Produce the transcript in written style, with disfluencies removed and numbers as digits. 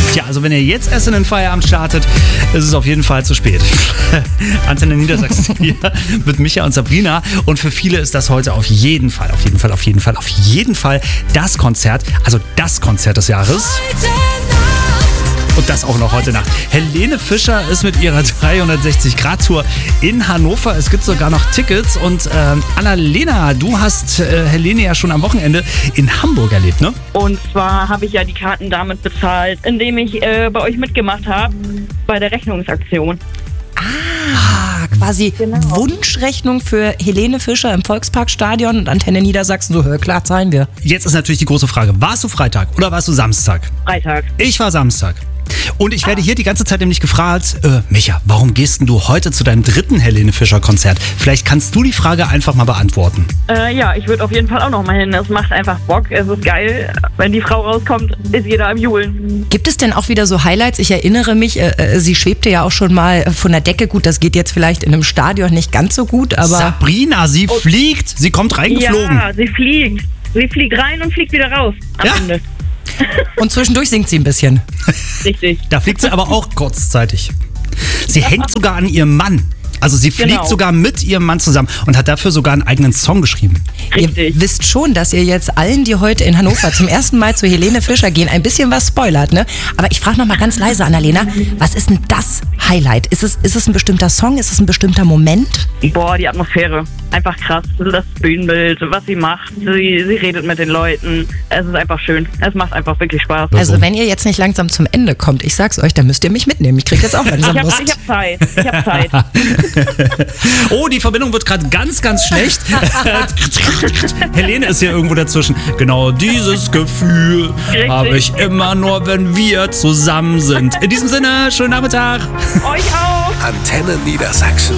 Tja, also wenn ihr jetzt erst in den Feierabend startet, ist es auf jeden Fall zu spät. Antenne Niedersachsen hier mit Micha und Sabrina. Und für viele ist das heute auf jeden Fall das Konzert, also das Konzert des Jahres. Und das auch noch heute Nacht. Helene Fischer ist mit ihrer 360-Grad-Tour in Hannover. Es gibt sogar noch Tickets. Und Annalena, du hast Helene ja schon am Wochenende in Hamburg erlebt, ne? Und zwar habe ich ja die Karten damit bezahlt, indem ich bei euch mitgemacht habe bei der Rechnungsaktion. Quasi Wunschrechnung für Helene Fischer im Volksparkstadion und Antenne Niedersachsen. So, klar zahlen wir. Jetzt ist natürlich die große Frage, warst du Freitag oder warst du Samstag? Freitag. Ich war Samstag. Und ich werde hier die ganze Zeit nämlich gefragt, Micha, warum gehst denn du heute zu deinem 3. Helene Fischer Konzert? Vielleicht kannst du die Frage einfach mal beantworten. Ja, ich würde auf jeden Fall auch noch mal hin. Es macht einfach Bock, es ist geil. Wenn die Frau rauskommt, ist jeder am Jubeln. Gibt es denn auch wieder so Highlights? Ich erinnere mich, sie schwebte ja auch schon mal von der Decke. Gut, das geht jetzt vielleicht in einem Stadion nicht ganz so gut, aber... Sabrina, sie fliegt, sie kommt reingeflogen. Ja, sie fliegt. Sie fliegt rein und fliegt wieder raus am Ende. Und zwischendurch singt sie ein bisschen. Richtig. Da fliegt sie aber auch kurzzeitig. Sie hängt sogar an ihrem Mann. Also sie fliegt sogar mit ihrem Mann zusammen und hat dafür sogar einen eigenen Song geschrieben. Richtig. Ihr wisst schon, dass ihr jetzt allen, die heute in Hannover zum ersten Mal zu Helene Fischer gehen, ein bisschen was spoilert, ne? Aber ich frage noch mal ganz leise, Annalena, was ist denn das Highlight? Ist es ein bestimmter Song? Ist es ein bestimmter Moment? Boah, die Atmosphäre. Einfach krass. Das Bühnenbild, was sie macht. Sie redet mit den Leuten. Es ist einfach schön. Es macht einfach wirklich Spaß. Also wenn ihr jetzt nicht langsam zum Ende kommt, ich sag's euch, dann müsst ihr mich mitnehmen. Ich krieg jetzt auch langsam Lust. Ich hab Zeit. Oh, die Verbindung wird gerade ganz, ganz schlecht. Helene ist hier irgendwo dazwischen. Genau dieses Gefühl habe ich immer nur, wenn wir zusammen sind. In diesem Sinne, schönen Nachmittag. Euch auch. Antenne Niedersachsen.